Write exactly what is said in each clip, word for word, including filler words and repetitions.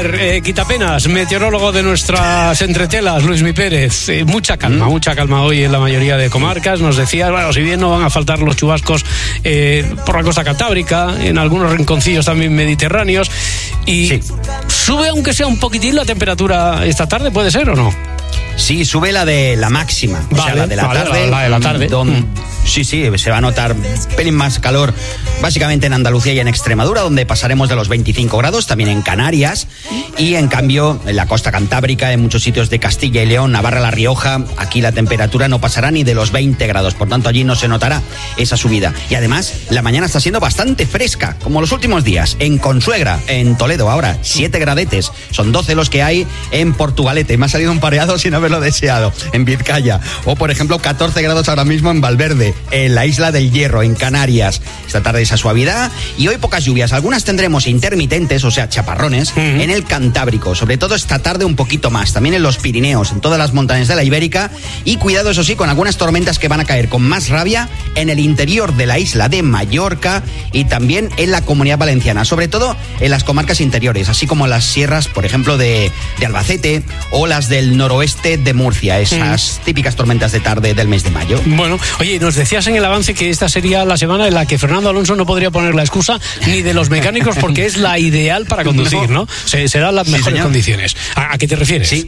ver, eh, quitapenas, meteorólogo de nuestras entretelas, Luis Mi Pérez. Eh, mucha calma, mm. mucha calma hoy en la mayoría de comarcas. Nos decía, bueno, si bien no van a faltar los chubascos eh, por la costa cantábrica, en algunos rinconcillos también mediterráneos. Y sí. sube, aunque sea un poquitín, la temperatura esta tarde, ¿puede ser o no? Sí, sube la de la máxima, vale, o sea, la de la vale, tarde. La, la de la tarde. Donde, mm. Sí, sí, se va a notar un pelín más calor, básicamente en Andalucía y en Extremadura, donde pasaremos de los veinticinco grados, también en Canarias, y en cambio en la costa cantábrica, en muchos sitios de Castilla y León, Navarra, La Rioja, aquí la temperatura no pasará ni de los veinte grados, por tanto allí no se notará esa subida. Y además, la mañana está siendo bastante fresca, como los últimos días. En Consuegra, en Toledo, ahora, siete gradetes, son doce los que hay en Portugalete, me ha salido un pareado sin haberlo deseado, en Vizcaya, o por ejemplo catorce grados ahora mismo en Valverde, en la isla del Hierro, en Canarias. Esta tarde esa suavidad y hoy pocas lluvias. Algunas tendremos intermitentes, o sea, chaparrones, uh-huh. en el Cantábrico. Sobre todo esta tarde un poquito más. También en los Pirineos, en todas las montañas de la Ibérica. Y cuidado, eso sí, con algunas tormentas que van a caer con más rabia en el interior de la isla de Mallorca y también en la Comunidad Valenciana. Sobre todo en las comarcas interiores, así como las sierras, por ejemplo, de, de Albacete o las del noroeste de Murcia. Esas uh-huh. típicas tormentas de tarde del mes de mayo. Bueno, oye, nos decías en el avance que esta sería la semana en la que Fernando Alonso no podría poner la excusa ni de los mecánicos porque es la ideal para conducir, ¿no? ¿no? Se, serán las sí, mejores señor. condiciones. ¿A, ¿A qué te refieres? Sí.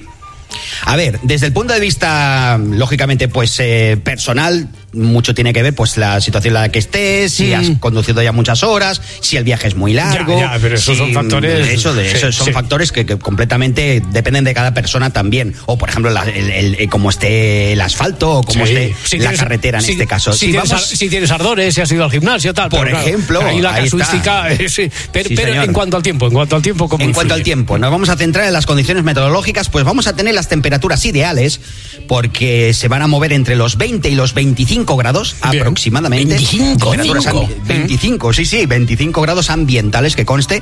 A ver, desde el punto de vista, lógicamente, pues eh, personal, mucho tiene que ver pues la situación en la que estés, si mm. has conducido ya muchas horas, si el viaje es muy largo. Ya, ya, pero esos si, son factores. Eso, de, sí, esos son sí. factores que, que completamente dependen de cada persona también. O por ejemplo, la, el, el, el, cómo esté el asfalto o cómo sí. esté si la tienes, carretera en si, este caso. Si, si, tienes, vamos, si tienes ardores, si has ido al gimnasio, tal. Por pero, ejemplo, claro, ahí la ahí casuística. Eh, sí, pero sí, pero en cuanto al tiempo, en cuanto al tiempo, ¿cómo En influye? cuanto al tiempo, nos vamos a centrar en las condiciones meteorológicas, pues vamos a tener las temperaturas ideales, porque se van a mover entre los veinte y los veinticinco grados Bien. aproximadamente. veinticinco, ambi- veinticinco, sí, sí, veinticinco grados ambientales, que conste.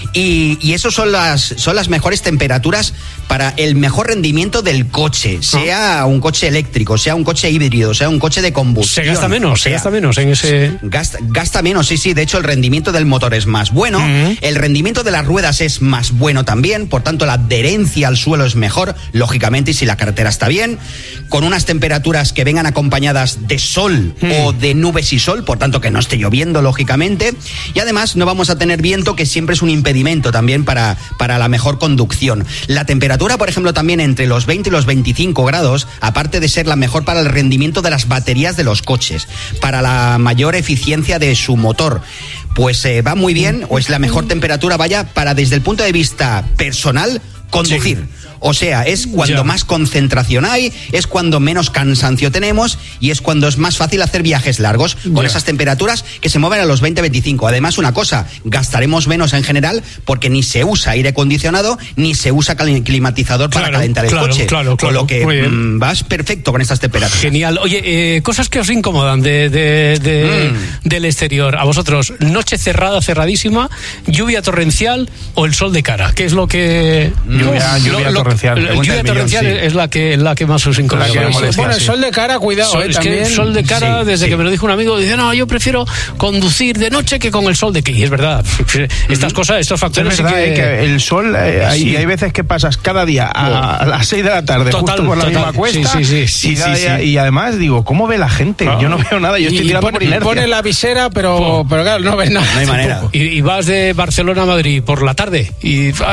Y, y eso son las, son las mejores temperaturas para el mejor rendimiento del coche, sea ah. un coche eléctrico, sea un coche híbrido, sea un coche de combustión. Se gasta menos, o sea, se gasta menos en ese... Gasta, gasta menos, sí, sí. De hecho, el rendimiento del motor es más bueno, uh-huh. el rendimiento de las ruedas es más bueno también, por tanto, la adherencia al suelo es mejor, lógicamente, y si la carretera está bien, con unas temperaturas que vengan acompañadas de sol mm. o de nubes y sol, por tanto que no esté lloviendo, lógicamente, y además no vamos a tener viento, que siempre es un impedimento también para, para la mejor conducción. La temperatura, por ejemplo, también entre los veinte y los veinticinco grados, aparte de ser la mejor para el rendimiento de las baterías de los coches, para la mayor eficiencia de su motor, pues eh, va muy bien, o es la mejor temperatura, vaya, para desde el punto de vista personal, conducir. Sí. O sea, es cuando ya. más concentración hay, es cuando menos cansancio tenemos y es cuando es más fácil hacer viajes largos con ya. esas temperaturas que se mueven a los veinte a veinticinco. Además, una cosa, gastaremos menos en general porque ni se usa aire acondicionado ni se usa climatizador para claro, calentar el claro, coche. Claro, claro, con lo que mmm, vas perfecto con estas temperaturas. Genial. Oye, eh, cosas que os incomodan de, de, de, mm. del exterior. A vosotros, noche cerrada, cerradísima, lluvia torrencial o el sol de cara. ¿Qué es lo que... Lluvia, lo, lluvia lo, torrencial. La lluvia torrencial sí. es la que, la que más os incomoda. Bueno, el sol de cara, cuidado. Sol, eh, es también. que el sol de cara, sí, desde sí. que me lo dijo un amigo, dice, no, yo prefiero conducir de noche que con el sol de aquí. Y es verdad. Estas uh-huh. cosas, estos factores... Es verdad, sí que... eh, que el sol, eh, hay, sí. hay veces que pasas cada día a, a las seis de la tarde, total, justo por la total. misma cuesta, sí, sí, sí, y, sí, sí, día, sí. y además digo, ¿cómo ve la gente? Ah. Yo no veo nada, yo estoy y tirando pone, por inercia. Pone la visera, pero, oh. pero claro, no ves nada. No hay manera. Y, y vas de Barcelona a Madrid por la tarde y uh.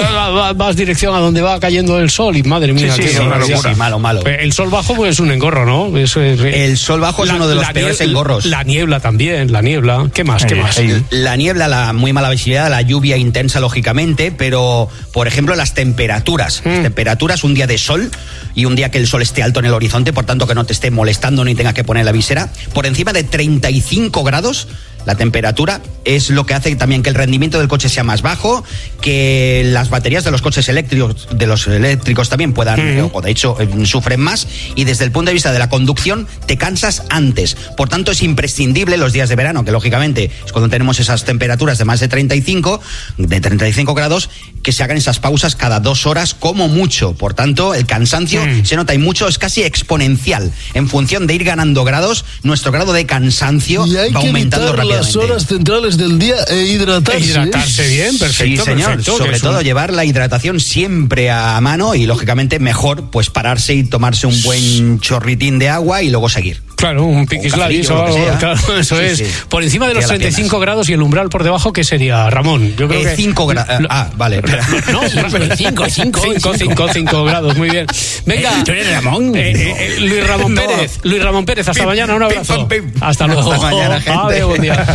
vas dirección a donde va cayendo el sol y madre mía, sí, sí, qué sí, sí, sí, malo, malo. El sol bajo pues es un engorro, ¿no? Es, es, el sol bajo la, es uno de los peores niebla, engorros. La niebla también, la niebla. ¿Qué más? ¿Qué más? La niebla, la muy mala visibilidad, la lluvia intensa, lógicamente, pero, por ejemplo, las temperaturas. Mm. Las temperaturas, un día de sol y un día que el sol esté alto en el horizonte, por tanto que no te esté molestando ni tengas que poner la visera, por encima de treinta y cinco grados. La temperatura es lo que hace también que el rendimiento del coche sea más bajo, que las baterías de los coches eléctricos, de los eléctricos también puedan, mm. o de hecho sufren más, y desde el punto de vista de la conducción te cansas antes. Por tanto, es imprescindible los días de verano, que lógicamente es cuando tenemos esas temperaturas de más de treinta y cinco, de treinta y cinco grados, que se hagan esas pausas cada dos horas como mucho. Por tanto, el cansancio mm. se nota y mucho, es casi exponencial. En función de ir ganando grados, nuestro grado de cansancio y hay va que aumentando rápidamente. Las horas centrales del día e hidratarse. E hidratarse bien, perfecto. Sí, señor. Perfecto, Sobre todo un... llevar la hidratación siempre a mano y, lógicamente, mejor pues pararse y tomarse un buen chorritín de agua y luego seguir. Claro, un piquisladis o algo, claro, eso sí, es. Sí. Por encima de los treinta y cinco grados y el umbral por debajo, ¿qué sería, Ramón? Yo creo eh, que cinco grados. Ah, vale. No, cinco, cinco, cinco grados, muy bien. Venga, ¿tú eres Ramón? Eh, eh, Luis Ramón no. Pérez. Luis Ramón Pérez, hasta pim, mañana, un abrazo. Pim, pim. Hasta luego. Hasta mañana, gente. Vale, buen día.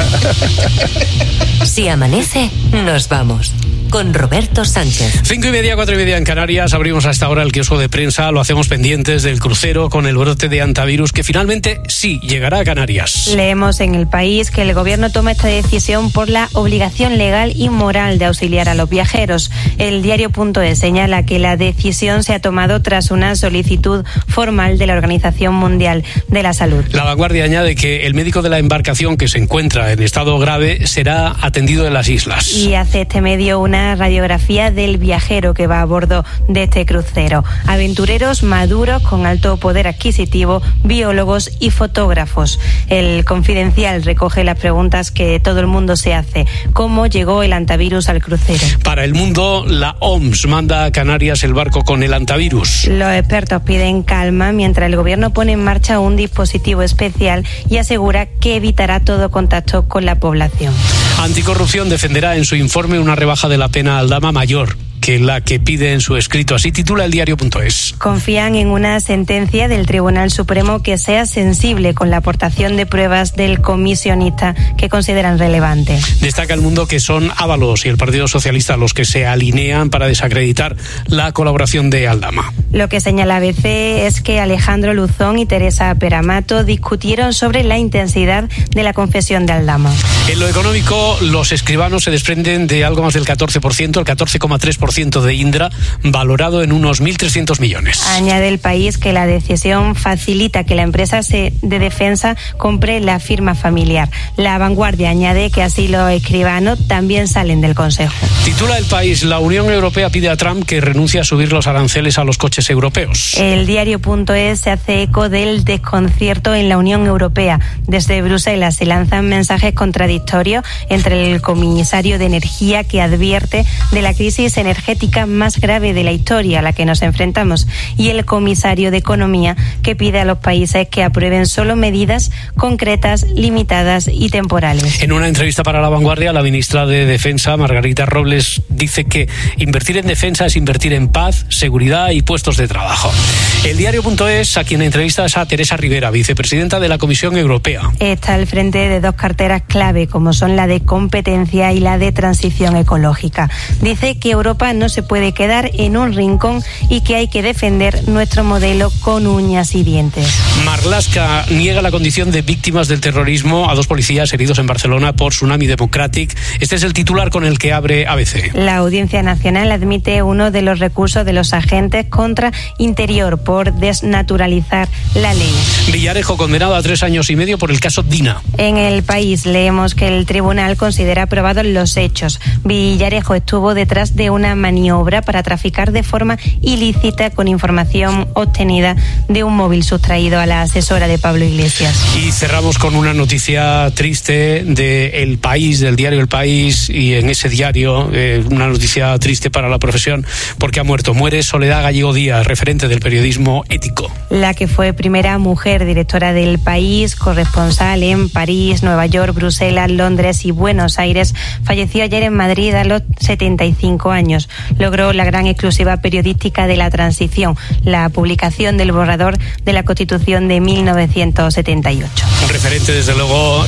Si amanece, nos vamos. Con Roberto Sánchez. Cinco y media, cuatro y media en Canarias. Abrimos hasta ahora el kiosco de prensa. Lo hacemos pendientes del crucero con el brote de hantavirus que finalmente sí llegará a Canarias. Leemos en El País que el gobierno toma esta decisión por la obligación legal y moral de auxiliar a los viajeros. El diario.es señala que la decisión se ha tomado tras una solicitud formal de la Organización Mundial de la Salud. La Vanguardia añade que el médico de la embarcación que se encuentra en estado grave será atendido en las islas. Y hace este medio una radiografía del viajero que va a bordo de este crucero. Aventureros maduros con alto poder adquisitivo, biólogos y fotógrafos. El Confidencial recoge las preguntas que todo el mundo se hace. ¿Cómo llegó el hantavirus al crucero? Para El Mundo, la O M S manda a Canarias el barco con el hantavirus. Los expertos piden calma mientras el gobierno pone en marcha un dispositivo especial y asegura que evitará todo contacto con la población. Anticorrupción defenderá en su informe una rebaja de la pena a Aldama mayor que la que pide en su escrito. Así titula el diario.es. Confían en una sentencia del Tribunal Supremo que sea sensible con la aportación de pruebas del comisionista que consideran relevante. Destaca El Mundo que son Ábalos y el Partido Socialista los que se alinean para desacreditar la colaboración de Aldama. Lo que señala A B C es que Alejandro Luzón y Teresa Peramato discutieron sobre la intensidad de la confesión de Aldama. En lo económico, los escribanos se desprenden de algo más del catorce por ciento, el catorce coma tres por ciento de Indra, valorado en unos mil trescientos millones. Añade El País que la decisión facilita que la empresa de defensa compre la firma familiar. La Vanguardia añade que así los escribanos también salen del Consejo. Titula El País, la Unión Europea pide a Trump que renuncie a subir los aranceles a los coches europeos. El diario.es se hace eco del desconcierto en la Unión Europea. Desde Bruselas se lanzan mensajes contradictorios entre el comisario de Energía que advierte de la crisis energética más grave de la historia a la que nos enfrentamos y el comisario de Economía que pide a los países que aprueben solo medidas concretas, limitadas y temporales. En una entrevista para La Vanguardia, la ministra de Defensa, Margarita Robles, dice que invertir en defensa es invertir en paz, seguridad y puestos de trabajo. El diario.es, a quien entrevista es a Teresa Rivera, vicepresidenta de la Comisión Europea. Está al frente de dos carteras clave, como son la de competencia y la de transición ecológica. Dice que Europa no se puede quedar en un rincón y que hay que defender nuestro modelo con uñas y dientes. Marlaska niega la condición de víctimas del terrorismo a dos policías heridos en Barcelona por Tsunami Democratic. Este es el titular con el que abre A B C. La Audiencia Nacional admite uno de los recursos de los agentes contra Interior por desnaturalizar la ley. Villarejo condenado a tres años y medio por el caso Dina. En El País leemos que el tribunal considera aprobados los hechos. Villarejo estuvo detrás de una maniobra para traficar de forma ilícita con información obtenida de un móvil sustraído a la asesora de Pablo Iglesias. Y cerramos con una noticia triste de El País, del diario El País, y en ese diario eh, una noticia triste para la profesión porque ha muerto. Muere Soledad Gallego Díaz, referente del periodismo ético. La que fue primera mujer directora del País, corresponsal en París, Nueva York, Bruselas, Londres y Buenos Aires, falleció ayer en Madrid a los setenta y cinco años. Logró la gran exclusiva periodística de la transición, la publicación del borrador de la Constitución de mil novecientos setenta y ocho. Un referente, desde luego,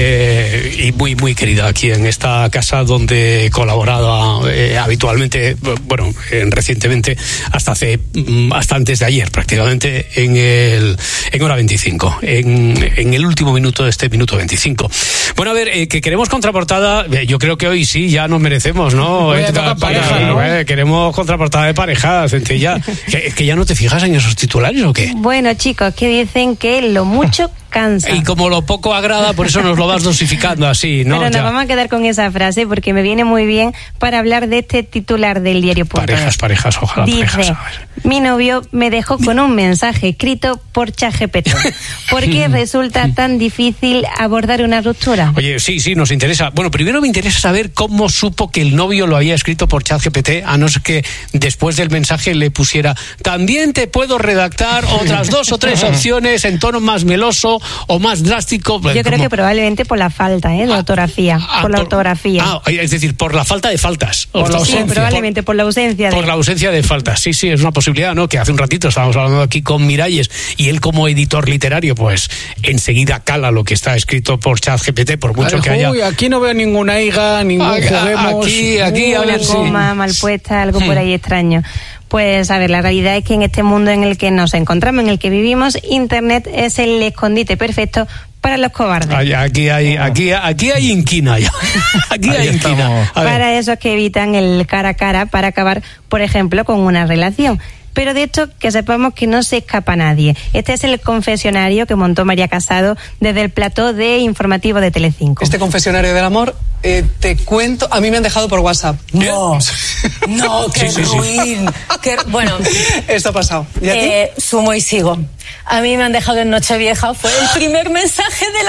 eh, y muy, muy querida aquí en esta casa donde colaboraba eh, habitualmente, bueno, eh, recientemente, hasta hace, hasta antes de ayer prácticamente, en el en hora veinticinco, en, en el último minuto de este minuto veinticinco. Bueno, a ver, eh, que queremos contraportada, eh, yo creo que hoy sí, ya nos merecemos, ¿no? Eh, toca pareja, ¿no? Eh, queremos contraportada de pareja, Centella. ¿Que, que ya no te fijas en esos titulares o qué? Bueno, chicos, que dicen que lo mucho cansa. Y como lo poco agrada, por eso nos lo vas dosificando así, ¿no? Pero nos ya. vamos a quedar con esa frase porque me viene muy bien para hablar de este titular del diario. Parejas, parejas, ojalá Dice, parejas. mi novio me dejó con un mensaje escrito por ChatGPT. ¿Por qué resulta tan difícil abordar una ruptura? Oye, sí, sí, nos interesa. Bueno, primero me interesa saber cómo supo que el novio lo había escrito por ChatGPT, a no ser que después del mensaje le pusiera, también te puedo redactar otras dos o tres opciones en tono más meloso o más drástico. Yo creo que probablemente por la falta ¿eh? de ortografía. Ah, por la por, ortografía. Ah, es decir, por la falta de faltas. Por la ausencia. Sí, probablemente por, por la ausencia de... Por la ausencia de faltas, sí, sí, es una posibilidad, ¿no? Que hace un ratito estábamos hablando aquí con Miralles y él como editor literario, pues enseguida cala lo que está escrito por ChatGPT, por mucho Uy, que haya... Uy, aquí no veo ninguna higa, ningún Aquí, juguemos. aquí, aquí, a una ver si... coma mal puesta, algo por ahí extraño. Pues a ver, la realidad es que en este mundo en el que nos encontramos, en el que vivimos, Internet es el escondite perfecto para los cobardes. Ay, aquí hay, aquí, aquí hay inquina ya. Aquí hay inquina. A ver. Para esos que evitan el cara a cara para acabar, por ejemplo, con una relación. Pero de esto que sepamos que no se escapa nadie. Este es el confesionario que montó María Casado desde el plató de informativo de Telecinco. Este confesionario del amor, eh, te cuento, a mí me han dejado por WhatsApp. No, no, qué Sí, sí, sí. ruin. Qué- bueno, Esto ha pasado. ¿Y a ti? eh, sumo y sigo. A mí me han dejado en Nochevieja, fue el primer mensaje del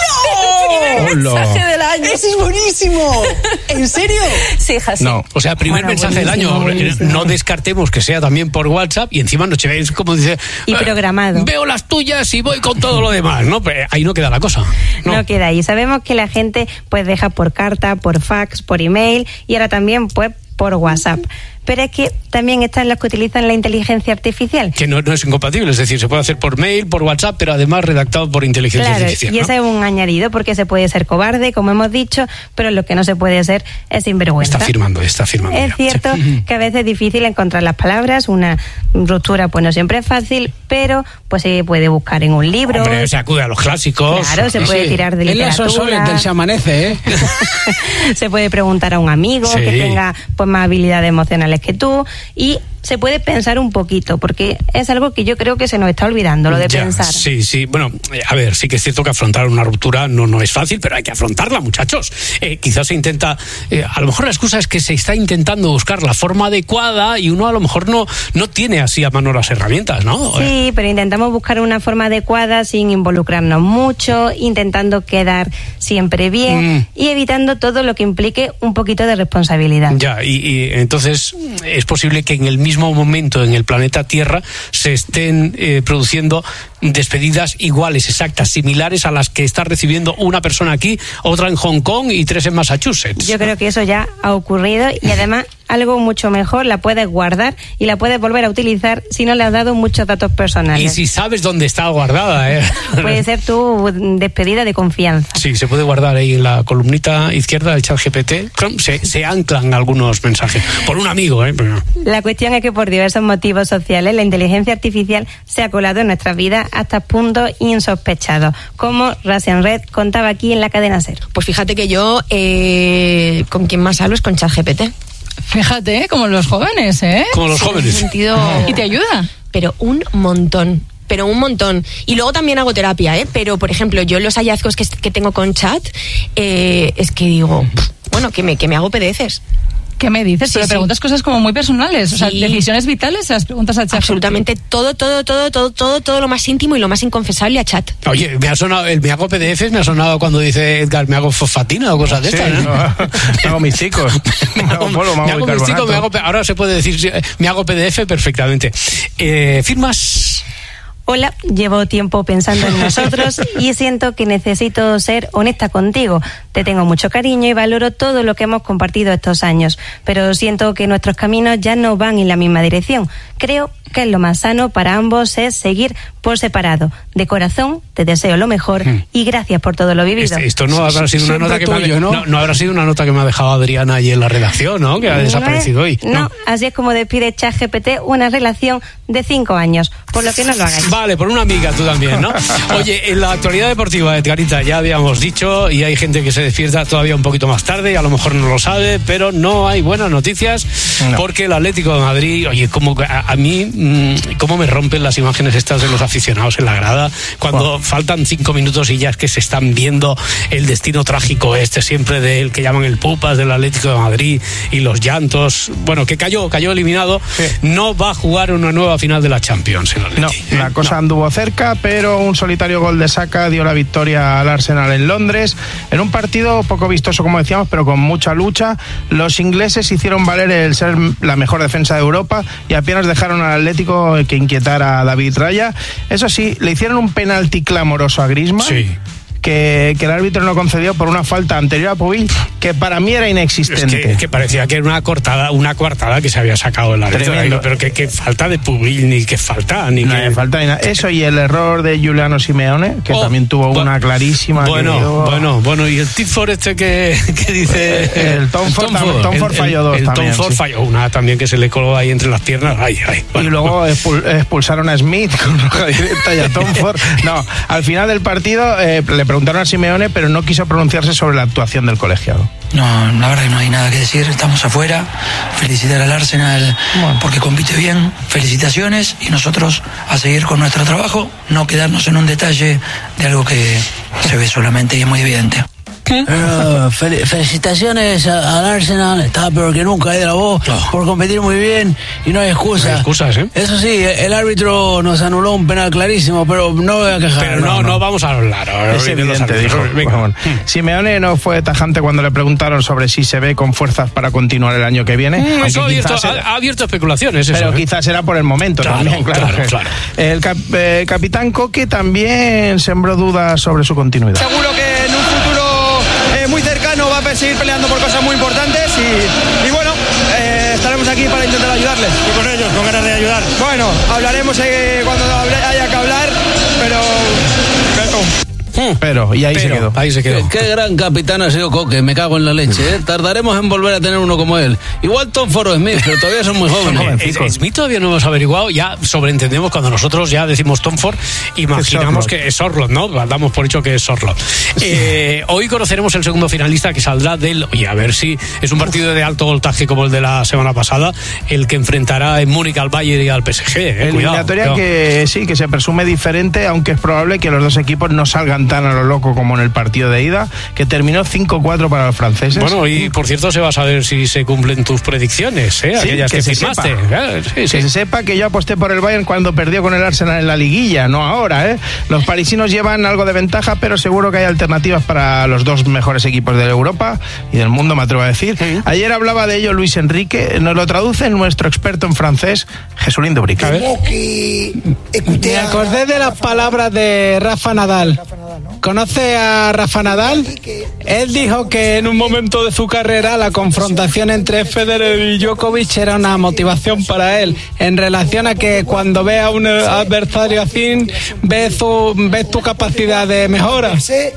año. El primer Hola. mensaje del año. ¡Ese es buenísimo! ¿En serio? Sí, hija, sí. No. O sea, primer Bueno, mensaje del buenísimo, año. buenísimo. No descartemos que sea también por WhatsApp y encima noche es como dice... Y eh, programado. Veo las tuyas y voy con todo lo demás, ¿no? Pero ahí no queda la cosa. No, No queda ahí. Sabemos que la gente pues deja por carta, por fax, por email y ahora también pues por WhatsApp. Pero es que también están los que utilizan la inteligencia artificial. Que no, no es incompatible, es decir, se puede hacer por mail, por WhatsApp, pero además redactado por inteligencia Claro, artificial. y ¿no? ese es un añadido porque se puede ser cobarde, como hemos dicho, pero lo que no se puede ser es sinvergüenza. Está firmando, está firmando. Es ya. cierto Sí. que a veces es difícil encontrar las palabras, una ruptura pues no siempre es fácil, pero pues se puede buscar en un libro. Hombre, se acude a los clásicos. Claro, se puede tirar de En las literatura. Sonsoles del Se Amanece, ¿eh? Se puede preguntar a un amigo Sí. que tenga pues más habilidades emocionales que tú y se puede pensar un poquito, porque es algo que yo creo que se nos está olvidando, lo de Ya, pensar. Sí, sí. Bueno, eh, a ver, sí que es cierto que afrontar una ruptura no, no es fácil, pero hay que afrontarla, muchachos. Eh, quizás se intenta, eh, a lo mejor la excusa es que se está intentando buscar la forma adecuada y uno a lo mejor no, no tiene así a mano las herramientas, ¿no? Sí, pero intentamos buscar una forma adecuada sin involucrarnos mucho, intentando quedar siempre bien Mm. y evitando todo lo que implique un poquito de responsabilidad. Ya, y, y entonces es posible que en el mismo momento en el planeta Tierra se estén eh, produciendo despedidas iguales, exactas, similares a las que está recibiendo una persona aquí, otra en Hong Kong y tres en Massachusetts. Yo creo que eso ya ha ocurrido y además algo mucho mejor, la puedes guardar y la puedes volver a utilizar si no le has dado muchos datos personales. Y si sabes dónde está guardada, ¿eh? Puede ser tu despedida de confianza. Sí, se puede guardar ahí en la columnita izquierda del ChatGPT. Se, se anclan algunos mensajes. Por un amigo, ¿eh? Pero... La cuestión es que por diversos motivos sociales la inteligencia artificial se ha colado en nuestras vidas hasta puntos insospechados, como Russian Red contaba aquí en la cadena Ser. Pues fíjate que yo eh, con quien más hablo es con ChatGPT. Fíjate, como los jóvenes, ¿eh? Como los Sí, en jóvenes. ese sentido... ¿Y te ayuda? Pero un montón. Pero un montón. Y luego también hago terapia, ¿eh? Pero, por ejemplo, yo los hallazgos que, que tengo con chat, eh, es que digo, bueno, que me, que me hago P D Fs. ¿Qué me dices? Sí, Pero le sí. preguntas cosas como muy personales, o sea, Sí. decisiones vitales, se las preguntas al chat. Absolutamente todo, todo, todo, todo, todo, todo lo más íntimo y lo más inconfesable a chat. Oye, me ha sonado, el me hago P D Fs me ha sonado cuando dice Edgar, me hago fosfatina o cosas de Sí, estas, ¿no? no, me hago mis chicos. me hago, polvo, me hago mis chicos, me hago, ahora se puede decir, me hago P D F perfectamente. Eh, ¿Firmas? Hola, llevo tiempo pensando en nosotros y siento que necesito ser honesta contigo. Te tengo mucho cariño y valoro todo lo que hemos compartido estos años, pero siento que nuestros caminos ya no van en la misma dirección. Creo que lo más sano para ambos es seguir por separado. De corazón, te deseo lo mejor y gracias por todo lo vivido. Este, esto no habrá sido una Siempre nota que tuyo, me ha, ¿no? no, no habrá sido una nota que me ha dejado Adriana ahí en la redacción, ¿no? Que ha desaparecido hoy. No, así es como despide ChatGPT una relación de cinco años, por lo que no lo hagáis. Vale, por una amiga tú también, ¿no? Oye, en la actualidad deportiva, Edgarita, ya habíamos dicho, y hay gente que se despierta todavía un poquito más tarde, a lo mejor no lo sabe, pero no hay buenas noticias, No. porque el Atlético de Madrid, oye, como a- a mí, mmm, cómo me rompen las imágenes estas de los aficionados en la grada, cuando wow. faltan cinco minutos y ya es que se están viendo el destino trágico este siempre del que llaman el Pupas del Atlético de Madrid y los llantos. Bueno, que cayó, cayó eliminado. Sí. No va a jugar una nueva final de la Champions. El no, la cosa no. anduvo cerca, pero un solitario gol de Saka dio la victoria al Arsenal en Londres, en un partido poco vistoso, como decíamos, pero con mucha lucha. Los ingleses hicieron valer el ser la mejor defensa de Europa y apenas dejaron al Atlético que inquietara a David Raya. Eso sí, le hicieron un penalti clamoroso a Griezmann. Sí. Que, que el árbitro no concedió por una falta anterior a Pubil que para mí era inexistente. Es que, que parecía que era una cortada, una coartada que se había sacado el árbitro. Pero que, que falta de Pubil, ni que falta, ni no, que... falta ni nada. Eso y el error de Giuliano Simeone, que oh, también tuvo bu- una clarísima. Bueno, que dio... bueno, bueno, y el Tiford este que, que dice... El Tom Ford, Tom Tom Ford falló dos el, el también. El Tom Ford sí. falló una también que se le coló ahí entre las piernas. Ay, ay. Bueno, y luego no. expul- expulsaron a Smith con roja directa y a Tom Ford. No, al final del partido eh, le preguntaron a Simeone, pero no quiso pronunciarse sobre la actuación del colegiado. No, la verdad que no hay nada que decir, estamos afuera. Felicitar al Arsenal bueno. porque compite bien, felicitaciones, y nosotros a seguir con nuestro trabajo, no quedarnos en un detalle de algo que se ve solamente y es muy evidente. Uh, fel- felicitaciones a- al Arsenal, está peor que nunca, ahí de la voz, oh. por competir muy bien y no hay excusa. No hay excusas, ¿eh? Eso sí, el árbitro nos anuló un penal clarísimo, pero no voy a quejar. Pero no, no, no vamos a hablar ahora. Es evidente, dijo. Bueno, Simeone no fue tajante cuando le preguntaron sobre si se ve con fuerzas para continuar el año que viene. Mm, eso ha abierto, era, ha abierto especulaciones. Eso, pero ¿eh? quizás era por el momento claro, también, claro. claro, claro. El cap, eh, capitán Coque también sembró dudas sobre su continuidad. Seguro que en un futuro muy cercano va a seguir peleando por cosas muy importantes y, y bueno, eh, estaremos aquí para intentar ayudarles. Y con ellos, con ganas de ayudar. Bueno, hablaremos eh, cuando haya que hablar, pero... pero Pero, y ahí Pero, se quedó. Ahí se quedó. Qué, qué gran capitán ha sido Coque, me cago en la leche, ¿eh? Tardaremos en volver a tener uno como él. Igual Tom Ford o Smith, pero todavía son muy jóvenes. Es, Smith todavía no hemos averiguado, ya sobreentendemos cuando nosotros ya decimos Tom Ford, imaginamos que es Sorloth, ¿no? Damos por hecho que es Sorloth. Eh, hoy conoceremos el segundo finalista que saldrá del... Y a ver si es un partido de alto voltaje como el de la semana pasada, el que enfrentará en Múnich al Bayern y al P S G. Eh, Eliminatoria cuidado, que sí, que se presume diferente, aunque es probable que los dos equipos no salgan tan a lo loco como en el partido de ida, que terminó cinco cuatro para los franceses. Bueno, y por cierto se va a saber si se cumplen tus predicciones, ¿eh? Sí, aquellas que, que se firmaste. Sepa. ¿Eh? Sí, que sí. se sepa que yo aposté por el Bayern cuando perdió con el Arsenal en la liguilla, no ahora, ¿eh? Los parisinos llevan algo de ventaja, pero seguro que hay alternativas para los dos mejores equipos de Europa y del mundo, me atrevo a decir. Sí. Ayer hablaba de ello Luis Enrique, nos lo traduce nuestro experto en francés, Jesulín Dubrique. Me acordé de las palabras de Rafa Nadal. ¿Conoce a Rafa Nadal? Él dijo que en un momento de su carrera la confrontación entre Federer y Djokovic era una motivación para él, en relación a que cuando ve a un adversario así, ves su, ves tu capacidad de mejora.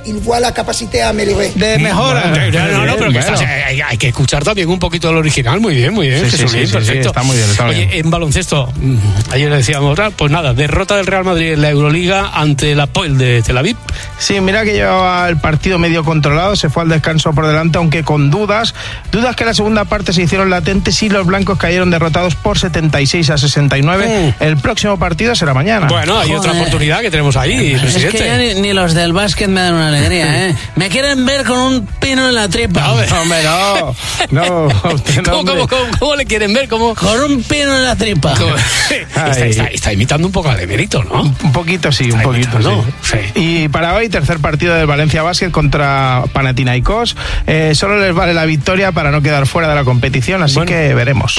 De mejora. No, no, no, pero que estás, hay, hay que escuchar también un poquito el original. Muy bien, muy bien. Sí, sí, sí, sí, perfecto. sí, está muy bien, está muy Oye, bien. en baloncesto, ayer decíamos, pues nada, derrota del Real Madrid en la Euroliga ante la Poel de Tel Aviv. Sí, mira que llevaba el partido medio controlado, se fue al descanso por delante, aunque con dudas, dudas que en la segunda parte se hicieron latentes y los blancos cayeron derrotados por setenta y seis a sesenta y nueve. Mm. El próximo partido será mañana. Bueno, hay Joder. otra oportunidad que tenemos ahí, presidente. Es que ya ni, ni los del básquet me dan una alegría, ¿eh? Me quieren ver con un pino en la tripa. No, hombre, no. No, usted no, ¿Cómo, cómo, cómo, ¿Cómo le quieren ver? ¿Cómo? Con un pino en la tripa. está, está, está imitando un poco al Emerito, ¿no? Un poquito, sí, está un poquito, imitando, sí. sí. Y para hoy, tercer partido del Valencia Basket contra Panathinaikos. Eh, solo les vale la victoria para no quedar fuera de la competición, así bueno. que veremos.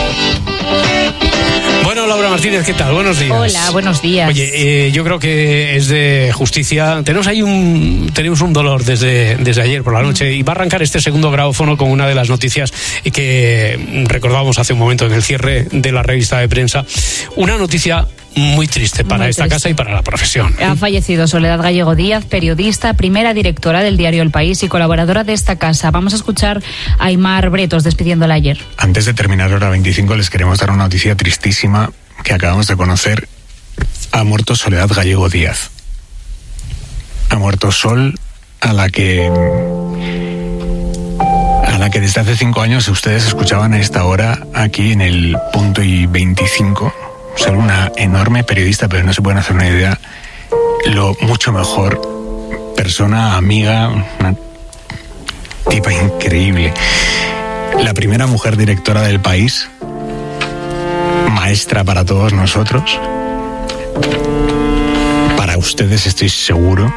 Bueno, Laura Martínez, ¿qué tal? Buenos días. Hola, buenos días. Oye, eh, yo creo que es de justicia. Tenemos ahí un tenemos un dolor desde, desde ayer por la noche y va a arrancar este segundo grabófono con una de las noticias que recordábamos hace un momento en el cierre de la revista de prensa. Una noticia muy triste para muy esta triste. casa y para la profesión. Ha fallecido Soledad Gallego Díaz, periodista, primera directora del diario El País y colaboradora de esta casa. Vamos a escuchar a Aimar Bretos despidiéndola ayer. Antes de terminar hora veinticinco les queremos dar una noticia tristísima que acabamos de conocer. Ha muerto Soledad Gallego Díaz. Ha muerto Sol, a la que a la que desde hace cinco años ustedes escuchaban a esta hora aquí en el Punto y veinticinco. Ser una enorme periodista, pero no se pueden hacer una idea lo mucho mejor persona, amiga, una tipa increíble. La primera mujer directora del país, maestra para todos nosotros. Para ustedes estoy seguro,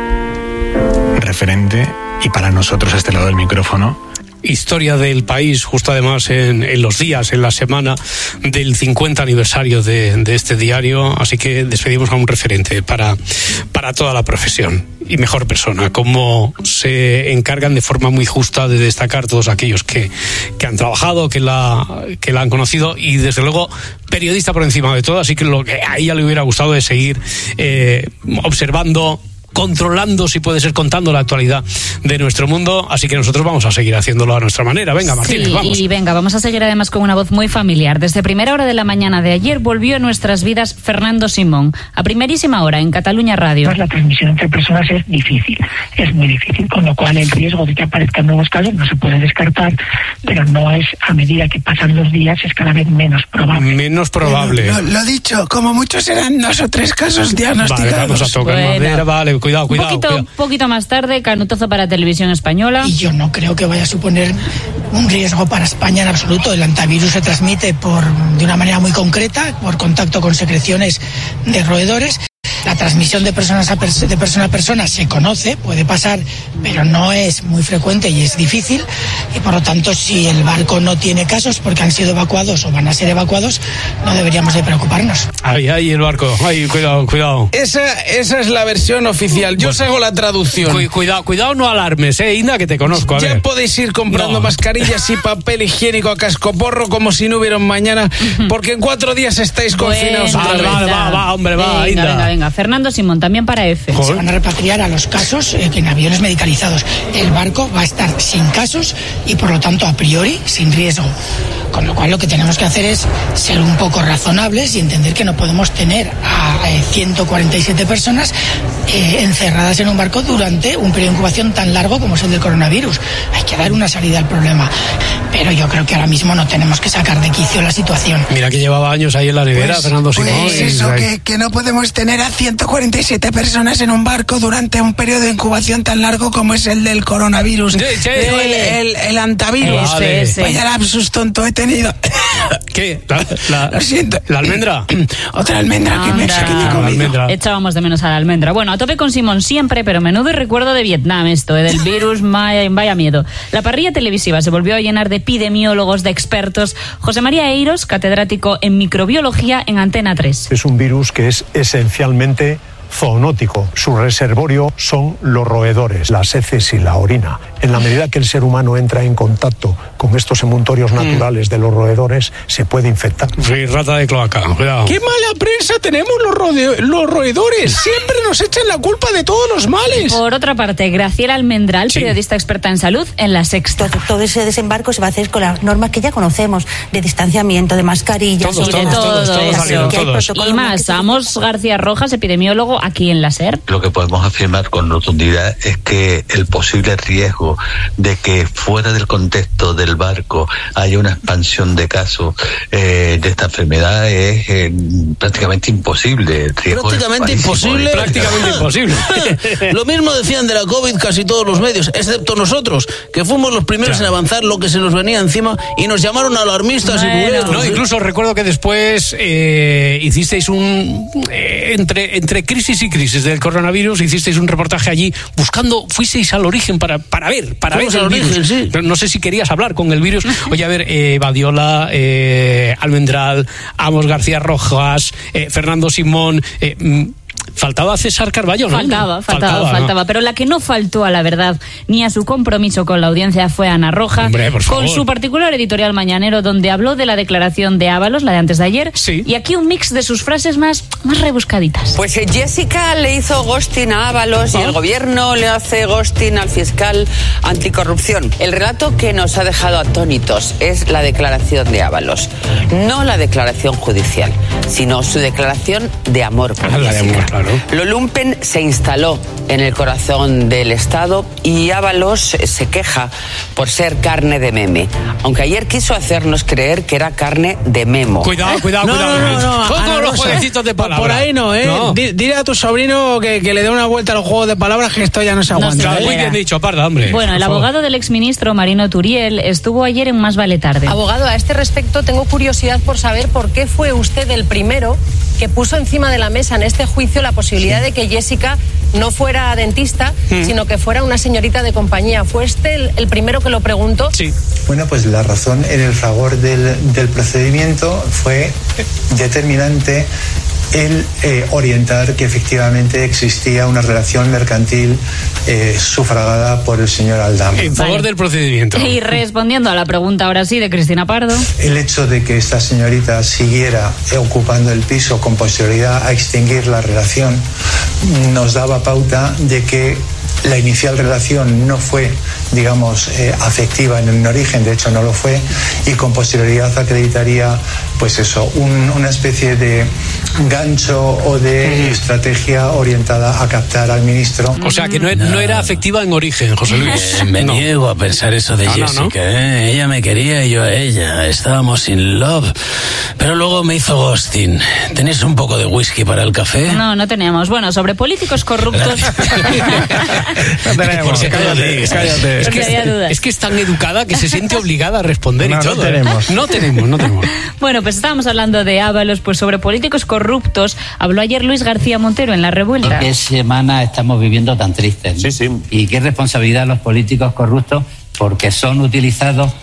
referente, y para nosotros a este lado del micrófono, historia del país, justo además en, en los días, en la semana del cincuenta aniversario de, de este diario, así que despedimos a un referente para, para toda la profesión y mejor persona, como se encargan de forma muy justa de destacar todos aquellos que, que han trabajado, que la, que la han conocido, y desde luego periodista por encima de todo, así que lo que a ella le hubiera gustado es seguir eh, observando, controlando, si puede ser, contando la actualidad de nuestro mundo, así que nosotros vamos a seguir haciéndolo a nuestra manera. Venga, Martínez, sí, vamos. Y venga, vamos a seguir además con una voz muy familiar. Desde primera hora de la mañana de ayer volvió a nuestras vidas Fernando Simón, a primerísima hora en Cataluña Radio. Pues la transmisión entre personas es difícil, es muy difícil, con lo cual el riesgo de que aparezcan nuevos casos no se puede descartar, pero no es, a medida que pasan los días, es cada vez menos probable. Menos probable. Lo, lo dicho, como muchos serán dos o tres casos diagnosticados. Vale, vamos a tocar Bueno. madera, vale, cuidado, cuidado. Un poquito, cuidado. poquito más tarde, canutazo para Televisión Española. Y yo no creo que vaya a suponer un riesgo para España en absoluto. El antivirus se transmite por, de una manera muy concreta, por contacto con secreciones de roedores. La transmisión de personas a pers- de persona a persona se conoce, puede pasar, pero no es muy frecuente y es difícil. Y por lo tanto, si el barco no tiene casos porque han sido evacuados o van a ser evacuados, no deberíamos de preocuparnos. Ahí, ahí el barco. Ahí, cuidado, cuidado. Esa, esa es la versión oficial. Yo os hago la traducción. Cu- cuidado, cuidado, no alarmes, eh, Inda, que te conozco. A Ya ver. podéis ir comprando No. mascarillas y papel higiénico a cascoporro como si no hubiera un mañana, porque en cuatro días estáis confinados Bueno, otra vez. vale, va, va, hombre, va, venga, Inda. venga, venga. Fernando Simón, también para F. Se van a repatriar a los casos eh, en aviones medicalizados. El barco va a estar sin casos y por lo tanto a priori sin riesgo. Con lo cual lo que tenemos que hacer es ser un poco razonables y entender que no podemos tener a eh, ciento cuarenta y siete personas eh, encerradas en un barco durante un periodo de incubación tan largo como es el del coronavirus. Hay que dar una salida al problema. Pero yo creo que ahora mismo no tenemos que sacar de quicio la situación. Mira que llevaba años ahí en la nevera, Pues- Fernando Simón. Pues y- eso, ahí. que, que no podemos tener a ciento cuarenta y siete personas en un barco durante un periodo de incubación tan largo como es el del coronavirus. Sí, sí. Digo, el, el, el antivirus. Vale. Ese, ese. Vaya lapsus tonto he tenido. ¿Qué? ¿La, la, Lo siento. ¿La almendra? Otra almendra que me, Anda. que me he Ah, la comido. almendra. Echábamos de menos a la almendra. Bueno, a tope con Simón siempre, pero menudo recuerdo de Vietnam esto, eh, del virus, vaya, vaya miedo. La parrilla televisiva se volvió a llenar de epidemiólogos, de expertos. José María Eiros, catedrático en microbiología en Antena tres. Es un virus que es esencialmente zoonótico. Su reservorio son los roedores, las heces y la orina. En la medida que el ser humano entra en contacto con estos emuntorios naturales de los roedores, se puede infectar. Sí, rata de cloaca, cuidado. ¡Qué mala prensa tenemos los, rodeo- los roedores! Siempre nos echan la culpa de todos los males. Por otra parte, Graciela Almendral, periodista experta en salud, en La Sexta. Todo, todo ese desembarco se va a hacer con las normas que ya conocemos, de distanciamiento, de mascarillas. Todos, y todos, de todos, todos, Así todos. que hay Y protocolos más, Amos García Rojas, epidemiólogo aquí en La SER. Lo que podemos afirmar con rotundidad es que el posible riesgo de que fuera del contexto del barco haya una expansión de casos eh, de esta enfermedad es eh, prácticamente imposible. El riesgo es Prácticamente bajísimo. imposible. Prácticamente imposible. Lo mismo decían de la COVID casi todos los medios, excepto nosotros, que fuimos los primeros Claro. en avanzar lo que se nos venía encima y nos llamaron alarmistas y buleros. No, incluso recuerdo que después eh, hicisteis un eh, entre entre crisis y crisis del coronavirus, hicisteis un reportaje allí buscando, fuisteis al origen para para ver, para Fuimos ver el al virus. origen, sí. Pero no sé si querías hablar con el virus. Oye, a ver, eh, Badiola, eh, Almendral, Amos García Rojas, eh, Fernando Simón, eh, mm, faltaba César Carballo, ¿no? Faltaba, faltaba, ¿no? faltaba. Pero la que no faltó a la verdad ni a su compromiso con la audiencia fue Ana Roja, Hombre, por favor. con su particular editorial mañanero donde habló de la declaración de Ábalos, la de antes de ayer, y aquí un mix de sus frases más, más rebuscaditas. Pues eh, Jessica le hizo ghosting a Ábalos y el gobierno le hace ghosting al fiscal anticorrupción. El relato que nos ha dejado atónitos es la declaración de Ábalos, no la declaración judicial, sino su declaración de amor por Ah, la de Jessica. amor. Claro. Lo lumpen se instaló en el corazón del Estado y Ábalos se queja por ser carne de meme, aunque ayer quiso hacernos creer que era carne de memo. Cuidado, cuidado, No, cuidado. no, no, no, Son Ana como los Rosa. jueguecitos de palabras. Por ahí no, ¿eh? No. Di- Dile a tu sobrino que, que le dé una vuelta a los juegos de palabras, que esto ya no se aguanta. ¿eh? Muy bien dicho, parda, hombre. Bueno, el Por favor. abogado del exministro Marino Turiel estuvo ayer en Más Vale Tarde. Abogado, a este respecto tengo curiosidad por saber por qué fue usted el primero que puso encima de la mesa en este juicio la posibilidad de que Jessica no fuera dentista, Mm. sino que fuera una señorita de compañía. ¿Fue este el, el primero que lo preguntó? Sí. Bueno, pues la razón en el fragor del, del procedimiento fue determinante el eh, orientar que efectivamente existía una relación mercantil eh, sufragada por el señor Aldama. En favor Vale. del procedimiento. Y respondiendo a la pregunta ahora sí de Cristina Pardo. El hecho de que esta señorita siguiera ocupando el piso con posterioridad a extinguir la relación nos daba pauta de que la inicial relación no fue, digamos, eh, afectiva en un origen, de hecho no lo fue, y con posterioridad acreditaría, pues eso, un- una especie de gancho o de estrategia orientada a captar al ministro. O sea, que no, e- no era afectiva en origen, José Luis. Eh, me No. niego a pensar eso de No, no, Jessica, no. ¿eh? Ella me quería y yo a ella. Estábamos in love. Pero luego me hizo ghosting. ¿Tenéis un poco de whisky para el café? No, no tenemos. Bueno, sobre políticos corruptos. No tenemos, Por si acaso cállate, lo digas. cállate. Es que, Porque había es, dudas. es que es tan educada que se siente obligada a responder No, y no todo. ¿eh? tenemos. No tenemos, no tenemos. Bueno, pues estábamos hablando de Ábalos, pues sobre políticos corruptos habló ayer Luis García Montero en La Revuelta. ¿Qué semana estamos viviendo tan tristes? ¿no? Sí, sí. Y qué responsabilidad los políticos corruptos, porque son utilizados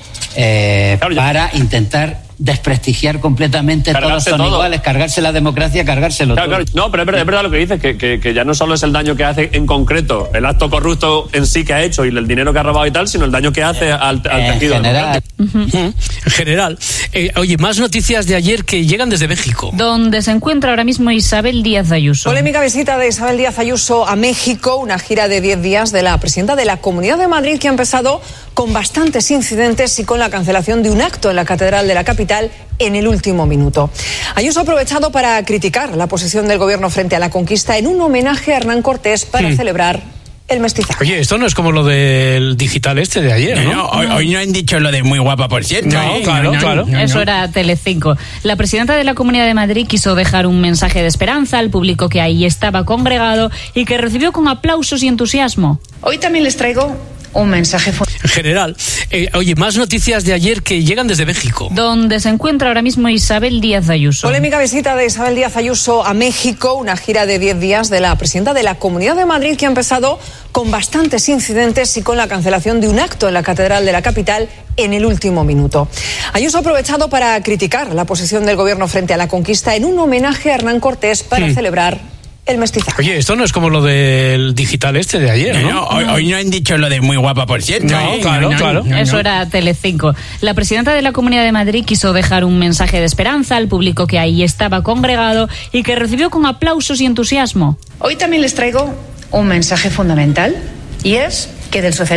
eh, para intentar desprestigiar completamente, todos Cargarse son todo. iguales, cargarse la democracia, cargárselo Claro, todo. claro. No, pero es verdad, es verdad lo que dices, que, que, que ya no solo es el daño que hace en concreto el acto corrupto en sí que ha hecho y el dinero que ha robado y tal, sino el daño que hace al, al En tejido general. democrático. En general. Eh, oye, más noticias de ayer que llegan desde México. Donde se encuentra ahora mismo Isabel Díaz Ayuso. Polémica visita de Isabel Díaz Ayuso a México, una gira de diez días de la presidenta de la Comunidad de Madrid que ha empezado con bastantes incidentes y con la cancelación de un acto en la Catedral de la capital en el último minuto. Ayuso ha aprovechado para criticar la posición del gobierno frente a la conquista en un homenaje a Hernán Cortés para Hmm. celebrar el mestizaje. Oye, esto no es como lo del digital este de ayer, ¿no? hoy, hoy no han dicho lo de muy guapa, por cierto. No, ¿eh? claro, claro. Eso era Telecinco. La presidenta de la Comunidad de Madrid quiso dejar un mensaje de esperanza al público que ahí estaba congregado y que recibió con aplausos y entusiasmo. Hoy también les traigo un mensaje fu- En general. Eh, oye, más noticias de ayer que llegan desde México. Donde se encuentra ahora mismo Isabel Díaz Ayuso. Polémica visita de Isabel Díaz Ayuso a México, una gira de diez días de la presidenta de la Comunidad de Madrid que ha empezado con bastantes incidentes y con la cancelación de un acto en la Catedral de la capital en el último minuto. Ayuso ha aprovechado para criticar la posición del gobierno frente a la conquista en un homenaje a Hernán Cortés para Hmm. celebrar el mestizaje. Oye, esto no es como lo del digital este de ayer, ¿no? hoy, hoy no han dicho lo de muy guapa, por cierto. No, ¿eh? claro, claro. Eso era Telecinco. La presidenta de la Comunidad de Madrid quiso dejar un mensaje de esperanza al público que ahí estaba congregado y que recibió con aplausos y entusiasmo. Hoy también les traigo un mensaje fundamental y es que del socialismo